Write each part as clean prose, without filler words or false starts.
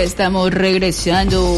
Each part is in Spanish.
ya estamos regresando.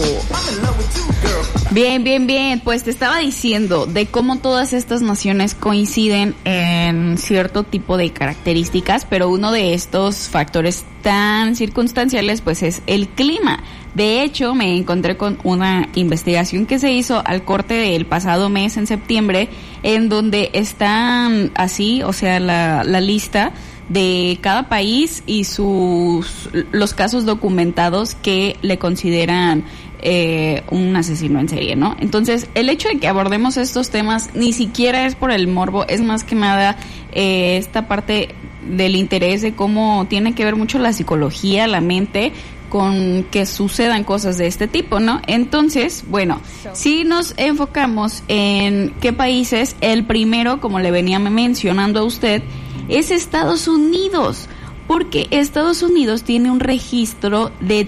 Bien, pues te estaba diciendo de cómo todas estas naciones coinciden en cierto tipo de características, pero uno de estos factores tan circunstanciales pues es el clima. De hecho, me encontré con una investigación que se hizo al corte del pasado mes, en septiembre, en donde están así, o sea, la lista de cada país y los casos documentados que le consideran un asesino en serie, ¿no? Entonces, el hecho de que abordemos estos temas ni siquiera es por el morbo, es más que nada esta parte del interés de cómo tiene que ver mucho la psicología, la mente, con que sucedan cosas de este tipo, ¿no? Entonces, bueno, si nos enfocamos en qué países, el primero, como le venía mencionando a usted, es Estados Unidos, porque Estados Unidos tiene un registro de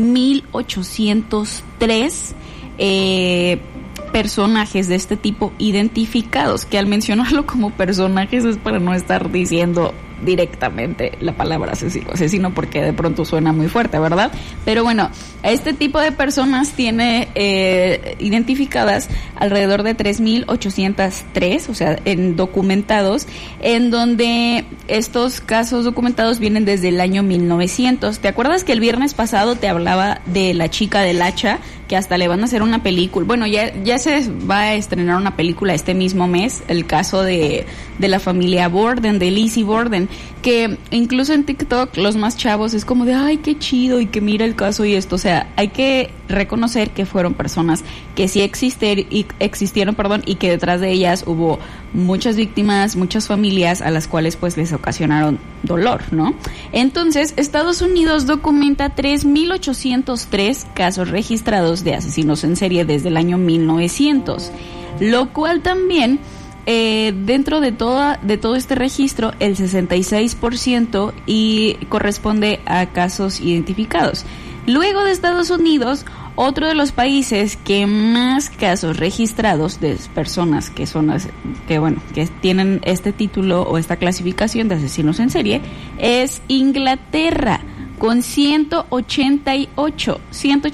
3,803 personajes de este tipo identificados, que al mencionarlo como personajes es para no estar diciendo directamente la palabra asesino porque de pronto suena muy fuerte, ¿verdad? Pero bueno, este tipo de personas tiene identificadas alrededor de 3,803, o sea, en documentados, en donde estos casos documentados vienen desde el año 1900. ¿Te acuerdas que el viernes pasado te hablaba de la chica del hacha, que hasta le van a hacer una película? Bueno, ya se va a estrenar una película este mismo mes, el caso de la familia Borden, de Lizzie Borden, que incluso en TikTok los más chavos es como de ay, qué chido, y que mira el caso y esto. O sea, hay que reconocer que fueron personas que sí existieron, y que detrás de ellas hubo muchas víctimas, muchas familias a las cuales pues les ocasionaron dolor, ¿no? Entonces, Estados Unidos documenta 3,803 casos registrados de asesinos en serie desde el año 1900, lo cual también dentro de todo este registro, el 66% y corresponde a casos identificados. Luego de Estados Unidos, otro de los países que más casos registrados de personas que tienen este título o esta clasificación de asesinos en serie es Inglaterra, con 188.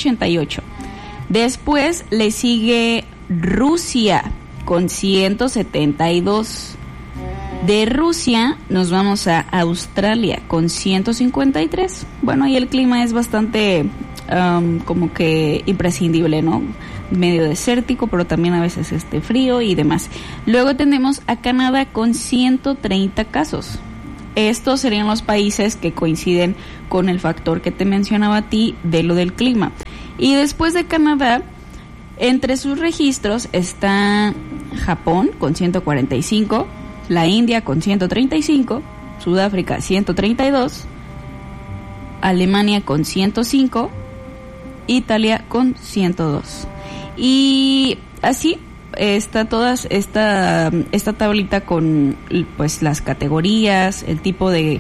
Después le sigue Rusia, con 172. De Rusia nos vamos a Australia con 153. Bueno, ahí el clima es bastante como que imprescindible, ¿no? Medio desértico, pero también a veces frío y demás. Luego tenemos a Canadá con 130 casos. Estos serían los países que coinciden con el factor que te mencionaba a ti de lo del clima. Y después de Canadá, entre sus registros está Japón con 145, la India con 135, Sudáfrica 132, Alemania con 105, Italia con 102. Y así está toda esta tablita con pues las categorías, el tipo de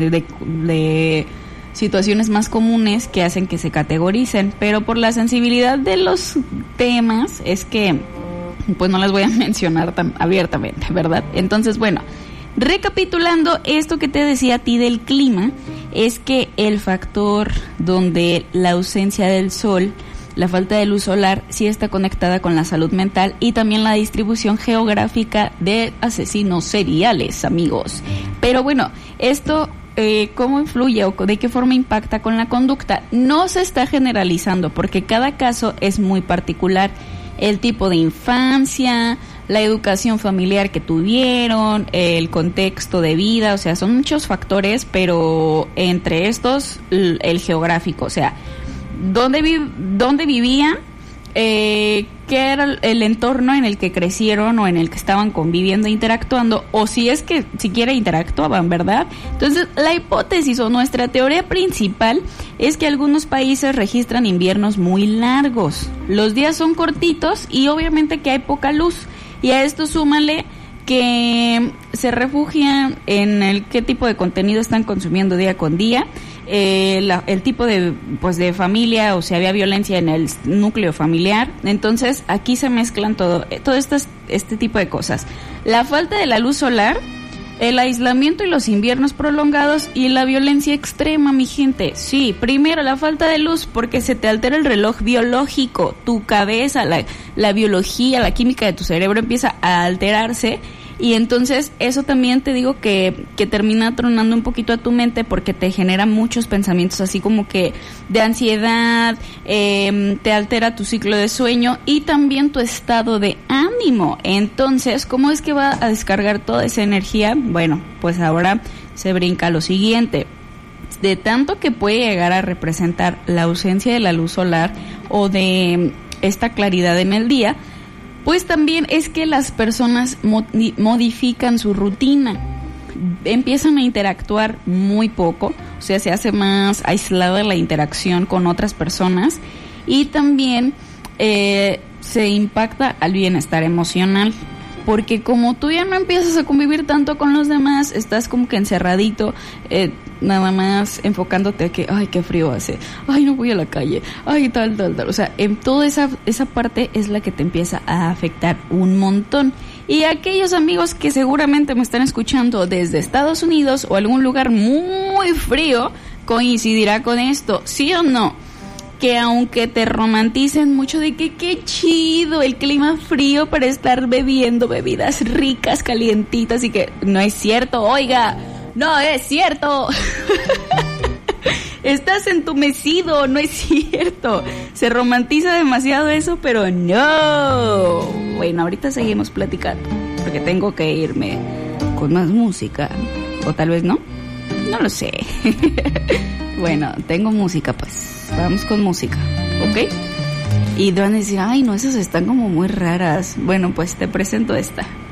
situaciones más comunes que hacen que se categoricen, pero por la sensibilidad de los temas es que pues no las voy a mencionar tan abiertamente, ¿verdad? Entonces, bueno, recapitulando esto que te decía a ti del clima, es que el factor donde la ausencia del sol, la falta de luz solar, sí está conectada con la salud mental y también la distribución geográfica de asesinos seriales, amigos. Pero bueno, esto cómo influye o de qué forma impacta con la conducta no se está generalizando, porque cada caso es muy particular. El tipo de infancia, la educación familiar que tuvieron, el contexto de vida, o sea, son muchos factores, pero entre estos el geográfico, o sea, dónde vivían, qué era el entorno en el que crecieron o en el que estaban conviviendo, interactuando, o si es que siquiera interactuaban, ¿verdad? Entonces, la hipótesis o nuestra teoría principal es que algunos países registran inviernos muy largos, los días son cortitos y obviamente que hay poca luz, y a esto súmale que se refugian en qué tipo de contenido están consumiendo día con día, el tipo de familia, o si había violencia en el núcleo familiar. Entonces aquí se mezclan todo este tipo de cosas. La falta de la luz solar El aislamiento y los inviernos prolongados y la violencia extrema, mi gente. Sí, primero la falta de luz porque se te altera el reloj biológico, tu cabeza, la biología, la química de tu cerebro empieza a alterarse. Y entonces eso también te digo que termina tronando un poquito a tu mente porque te genera muchos pensamientos así como que de ansiedad, te altera tu ciclo de sueño y también tu estado de ánimo. Entonces, ¿cómo es que va a descargar toda esa energía? Bueno, pues ahora se brinca lo siguiente. De tanto que puede llegar a representar la ausencia de la luz solar o de esta claridad en el día, pues también es que las personas modifican su rutina, empiezan a interactuar muy poco, o sea, se hace más aislada la interacción con otras personas y también se impacta al bienestar emocional, porque como tú ya no empiezas a convivir tanto con los demás, estás como que encerradito, nada más enfocándote a que, ay, qué frío hace, ay, no voy a la calle, ay, tal, o sea, en toda esa parte es la que te empieza a afectar un montón. Y aquellos amigos que seguramente me están escuchando desde Estados Unidos o algún lugar muy frío, coincidirá con esto, ¿sí o no? Que aunque te romanticen mucho de que qué chido el clima frío para estar bebiendo bebidas ricas, calientitas y que no es cierto, oiga, no es cierto. Estás entumecido, no es cierto. Se romantiza demasiado eso, pero no. Bueno, ahorita seguimos platicando porque tengo que irme con más música, o tal vez no lo sé. Bueno, tengo música, pues vamos con música, ¿ok? Y van a decir, ay, no, esas están como muy raras. Bueno, pues te presento esta.